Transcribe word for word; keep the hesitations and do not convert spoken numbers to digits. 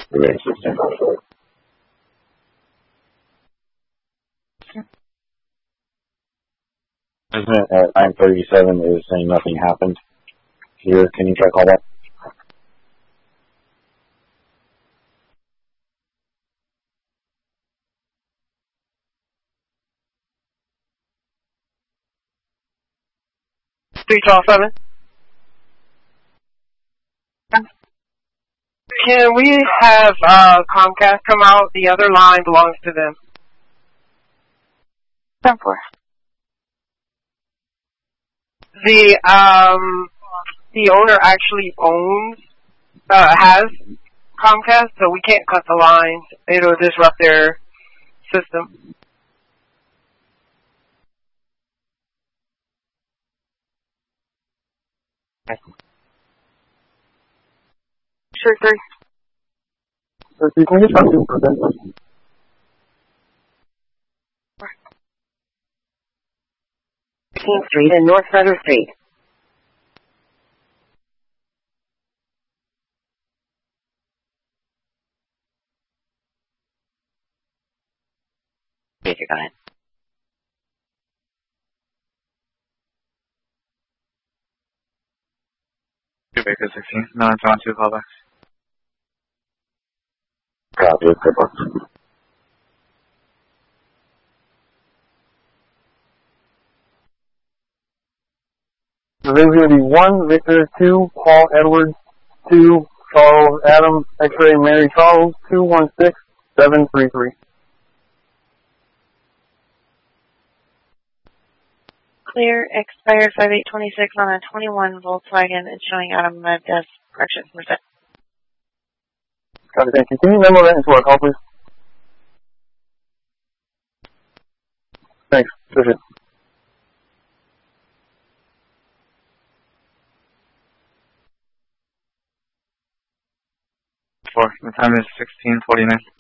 President at nine thirty-seven is saying nothing happened. Here, can you try call that? three twelve seven. Can we have uh, Comcast come out? The other line belongs to them. ten four. The um the owner actually owns uh has Comcast, so we can't cut the lines. It'll disrupt their system. Sure, sir. So you can just talk to for them. fifteenth Street and North Sutter Street. Yes, you got it. Two Baker sixteen, nine seven two callback. Copy, good. So there's going to be one Victor, two Paul Edwards, two Charles Adam, X-ray Mary Charles, two one six seven three three. Clear, expired five eight twenty-six on a twenty-one Volkswagen. It's showing out of my desk. Correction, percent. Got it, thank you. Can you memo that into our call, please? Thanks. Appreciate it. Four. The time is sixteen forty-nine.